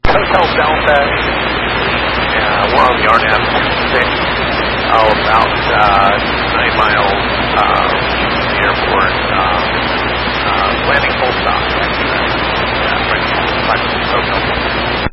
Hotel Delta. We're on the RNAV 6, about 9 miles from the airport.